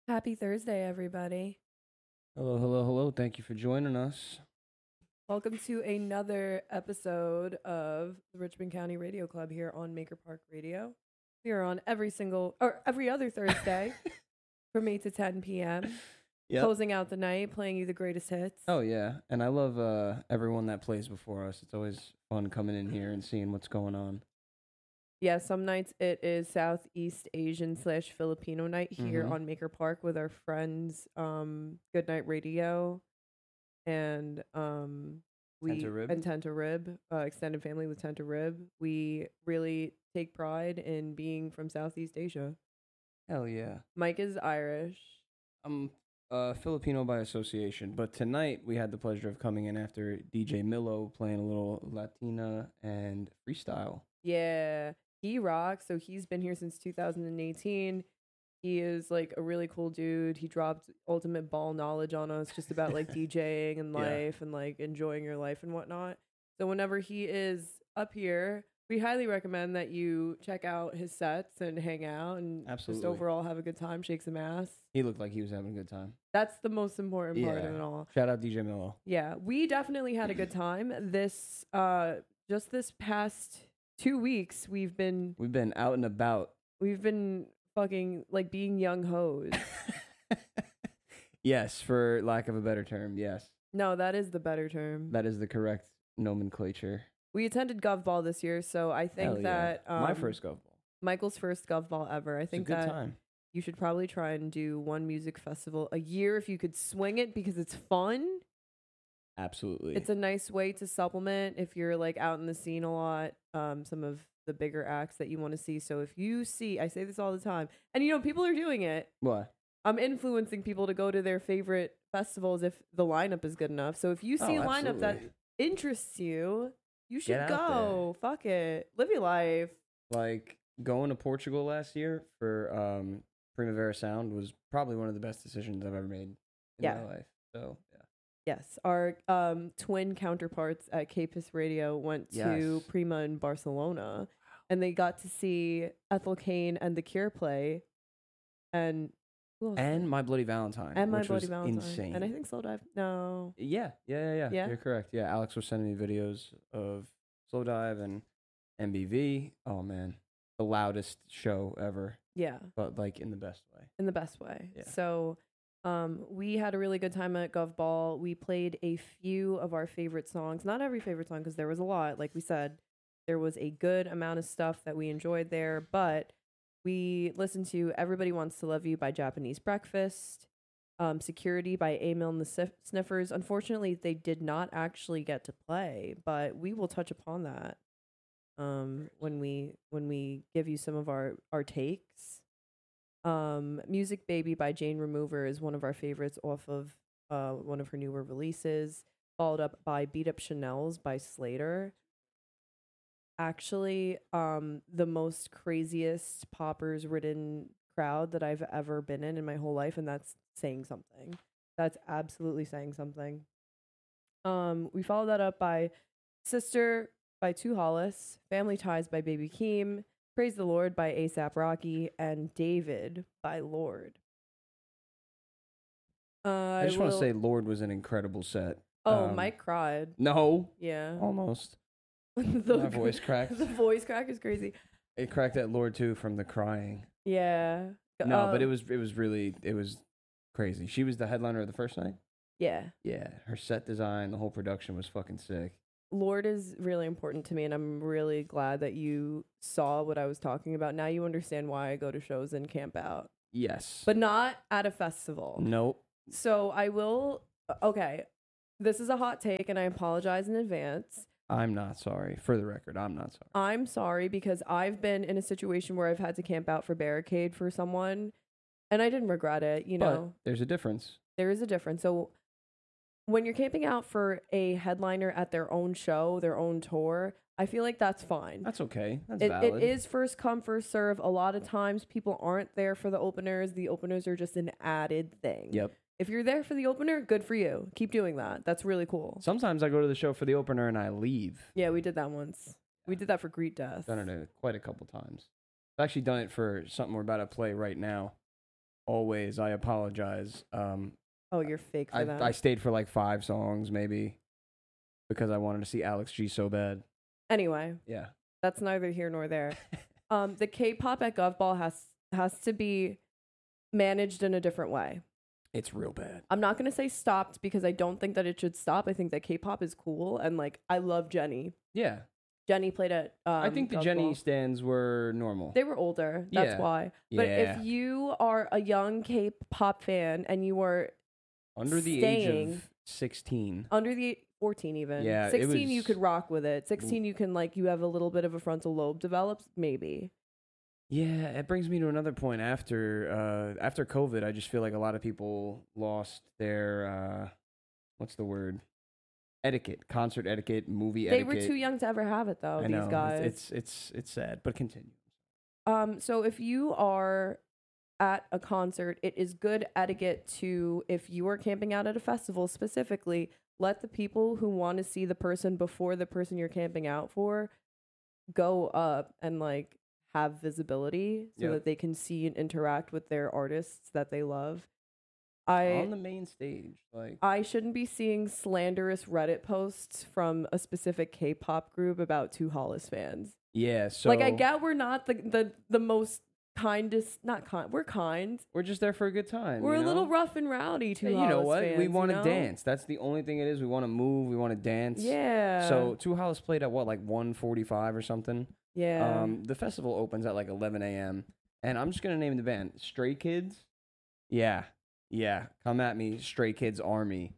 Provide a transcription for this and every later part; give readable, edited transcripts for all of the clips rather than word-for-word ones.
Happy Thursday, everybody. Hello, hello, hello. Thank you for joining us. Welcome to another episode of the Richmond County Radio Club here on Maker Park Radio. We are on every other Thursday from 8 to 10 p.m. Yep. Closing out the night, playing you the greatest hits. Oh, yeah. And I love everyone that plays before us. It's always fun coming in here and seeing what's going on. Yeah, some nights it is Southeast Asian / Filipino night here on Maker Park with our friends, Good Night Radio and Tenta Rib, extended family with Tenta Rib. We really take pride in being from Southeast Asia. Hell yeah. Mike is Irish. I'm Filipino by association, but tonight we had the pleasure of coming in after DJ Millo playing a little Latina and freestyle. Yeah, he rocks. So he's been here since 2018. He is like a really cool dude. He dropped ultimate ball knowledge on us just about like DJing and life and like enjoying your life and whatnot. So whenever he is up here, we highly recommend that you check out his sets and hang out and just overall have a good time, shake some ass. He looked like he was having a good time. That's the most important part of it all. Shout out DJ Millo. Yeah, we definitely had a good time. This past 2 weeks we've been out and about. We've been fucking like being young hoes. Yes, for lack of a better term, yes. No, that is the better term. That is the correct nomenclature. We attended Gov Ball this year, so I think that my first Gov Ball. Michael's first Gov Ball ever. I think it's a good time. You should probably try and do one music festival a year if you could swing it because it's fun. Absolutely. It's a nice way to supplement if you're like out in the scene a lot, some of the bigger acts that you want to see. So if you see, I say this all the time, and you know, people are doing it. What? I'm influencing people to go to their favorite festivals if the lineup is good enough. So if you see a lineup that interests you, you should go. Fuck it. Live your life. Like going to Portugal last year for Primavera Sound was probably one of the best decisions I've ever made in my life. So, yeah. Yes. Our twin counterparts at Capus Radio went to Prima in Barcelona, and they got to see Ethel Cain and The Cure play. And My Bloody Valentine. And My Bloody Valentine. Insane. And I think Slow Dive. No. Yeah. You're correct. Yeah, Alex was sending me videos of Slow Dive and MBV. Oh, man. The loudest show ever. Yeah. But, like, in the best way. In the best way. Yeah. So, we had a really good time at Gov Ball. We played a few of our favorite songs. Not every favorite song, because there was a lot. Like we said, there was a good amount of stuff that we enjoyed there. But we listened to Everybody Wants to Love You by Japanese Breakfast, Security by Emil and the Sniffers. Unfortunately, they did not actually get to play, but we will touch upon that when we give you some of our takes. Music Baby by Jane Remover is one of our favorites off of one of her newer releases, followed up by Beat Up Chanel's by Slater. Actually, the most craziest poppers ridden crowd that I've ever been in my whole life, and that's saying something. That's absolutely saying something. We followed that up by Sister by Two Hollis, Family Ties by Baby Keem, Praise the Lord by A$AP Rocky, and David by Lord. I just want to say Lord was an incredible set. Oh, Mike cried. No. Yeah. Almost. My voice cracked. The voice crack is crazy. It cracked at Lord too from the crying. Yeah. No, but it was crazy. She was the headliner of the first night. Yeah. Yeah. Her set design, the whole production was fucking sick. Lord is really important to me, and I'm really glad that you saw what I was talking about. Now you understand why I go to shows and camp out. Yes. But not at a festival. Nope. So I will... Okay. This is a hot take, and I apologize in advance. I'm not sorry. For the record, I'm not sorry. I'm sorry because I've been in a situation where I've had to camp out for Barricade for someone, and I didn't regret it, you know. But there's a difference. There is a difference. So when you're camping out for a headliner at their own show, their own tour, I feel like that's fine. That's okay. That's valid. It is first come, first serve. A lot of times people aren't there for the openers. The openers are just an added thing. Yep. If you're there for the opener, good for you. Keep doing that. That's really cool. Sometimes I go to the show for the opener and I leave. Yeah, we did that once. We did that for Greet Death. Done it quite a couple times. I've actually done it for something we're about to play right now. always. I apologize. Oh, you're fake for that. I stayed for like 5 songs maybe because I wanted to see Alex G so bad. Anyway, Yeah. that's neither here nor there. The K-pop at Gov Ball has to be managed in a different way. It's real bad. I'm not going to say stopped because I don't think that it should stop. I think that K-pop is cool and like I love Jenny. Yeah. Jenny played at I think the Gov Jenny Ball. stands were normal. They were older. That's Yeah. why. But Yeah. if you are a young K-pop fan and you are Under the age of 16. under the 14 even. Yeah, it 16 you was- could rock with it. 16 you can like you have a little bit of a frontal lobe develops maybe. Yeah, it brings me to another point. After COVID, I just feel like a lot of people lost their what's the word? Etiquette, concert etiquette, movie They etiquette. were too young to ever have it though, I know. these guys. It's sad, but continue. So if you are at a concert, it is good etiquette to, if you are camping out at a festival specifically, let the people who want to see the person before the person you're camping out for go up and like have visibility so Yep. that they can see and interact with their artists that they love. On the main stage, like I shouldn't be seeing slanderous Reddit posts from a specific K-pop group about two Hollis fans. yeah. So Like I get we're not the most kindest, not kind. We're kind. we're just there for a good time. We're you a little know? rough and rowdy two Hey, Hollis you know what? fans, We want to you know? dance. That's the only thing it is. We want to move. We want to dance. Yeah. So Two Hollis played at what, like 1:45 or something. yeah. The festival opens at like 11 a.m. And I'm just gonna name the band Stray Kids. Yeah, come at me, Stray Kids Army.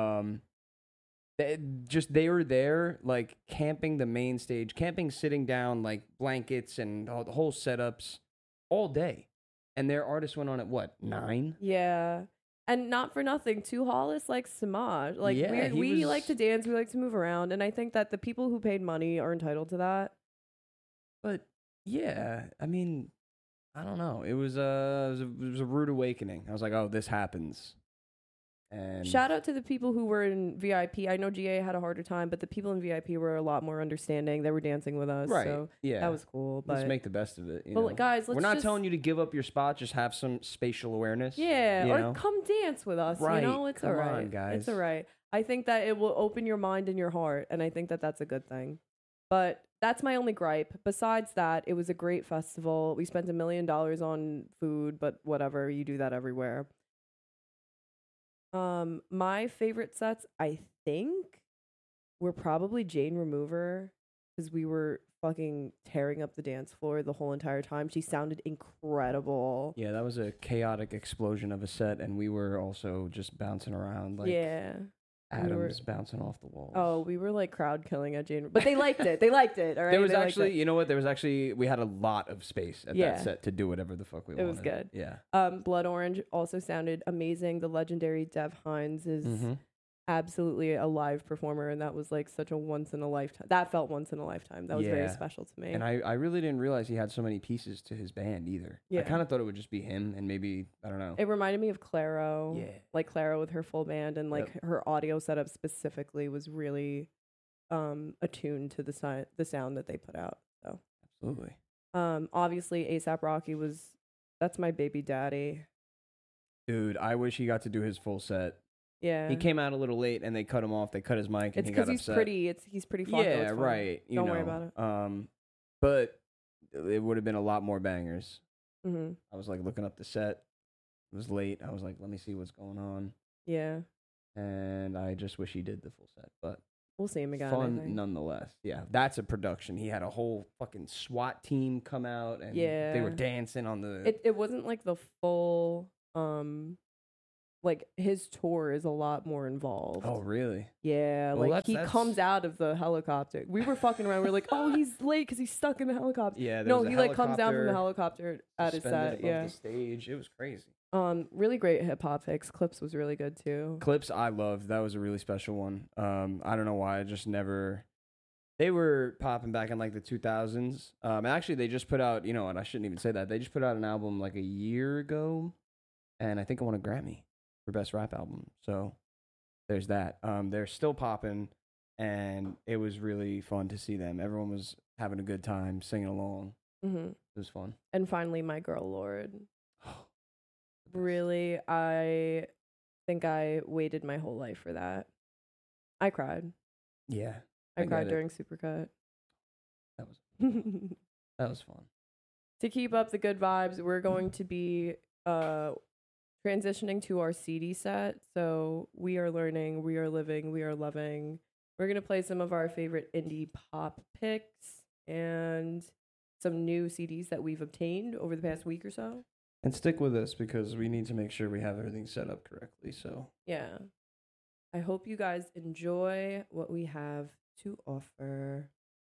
They were there like camping the main stage, camping, sitting down, like blankets and the whole setups all day. And their artist went on at what, 9? Yeah. And not for nothing, two Hollis likes Samaj. Like Yeah, he we was- like to dance, we like to move around, and I think that the people who paid money are entitled to that. But yeah, I mean, I don't know. It was a rude awakening. I was like, oh, this happens. And Shout out to the people who were in VIP. I know GA had a harder time, but the people in VIP were a lot more understanding. They were dancing with us, right, so yeah, that was cool. But let's make the best of it. You but know? like, guys, we're let's not just, telling you to give up your spot. Just have some spatial awareness. yeah, you or know? come dance with us. Right, You know, it's come all right, on, guys. It's all right. I think that it will open your mind and your heart, and I think that that's a good thing. But that's my only gripe. Besides that, it was a great festival. We spent $1 million on food, but whatever, you do that everywhere. My favorite sets, I think, were probably Jane Remover, because we were fucking tearing up the dance floor the whole entire time. She sounded incredible. Yeah, that was a chaotic explosion of a set, and we were also just bouncing around like Yeah. atoms bouncing off the walls. Oh, we were like crowd killing at Jane, but they liked it. They liked it. All right. There was They liked actually, it. you know what? We had a lot of space at Yeah. that set to do whatever the fuck we It wanted. was good. Yeah. Blood Orange also sounded amazing. The legendary Dev Hines is Mhm. absolutely a live performer, and that was like such a once in a lifetime. That felt once in a lifetime. That was very Yeah. special to me. And I really didn't realize he had so many pieces to his band either. I Yeah. kind of thought it would just be him and maybe, I don't know. It reminded me of Claro. Yeah. Like Claro with her full band, and like Yep. her audio setup specifically was really attuned to the sound that they put out. So Absolutely. obviously ASAP Rocky that's my baby daddy. Dude, I wish he got to do his full set. Yeah. He came out a little late and they cut him off. They cut his mic and It's he got because he's upset. pretty. He's pretty Flacco. Yeah, it's fine. right. You Don't know. worry about it. But it would have been a lot more bangers. Mm-hmm. I was like looking up the set. It was late. I was like, let me see what's going on. Yeah. And I just wish he did the full set. But We'll see him again. I fun think. nonetheless. Yeah, that's a production. He had a whole fucking SWAT team come out and they were Yeah. dancing on the It wasn't like the full like his tour is a lot more involved. Oh, really? Yeah, Well, like that's- he comes out of the helicopter. We were fucking around. We are like, oh, he's late because he's stuck in the helicopter. Yeah, there No, was a he like comes down from the helicopter helicopter at his suspended set. above Yeah. the stage. It was crazy. Really great hip hop fix. Clips was really good too. Clips I loved. That was a really special one. I don't know why. I just never. They were popping back in like the 2000s. Actually, they just put out. You know, and I shouldn't even say that. They just put out an album like a year ago, and I think I won a Grammy for best rap album. So there's that. They're still popping, and it was really fun to see them. Everyone was having a good time, singing along. Mm-hmm. It was fun. And finally, my girl Lord. The Really, I think I waited my whole life for that. I cried. Yeah, I cried get it. during Supercut. That was fun. To keep up the good vibes, we're going to be transitioning to our CD set. So we are learning, we are living, we are loving. We're going to play some of our favorite indie pop picks and some new CDs that we've obtained over the past week or so. And stick with us because we need to make sure we have everything set up correctly. So yeah, I hope you guys enjoy what we have to offer.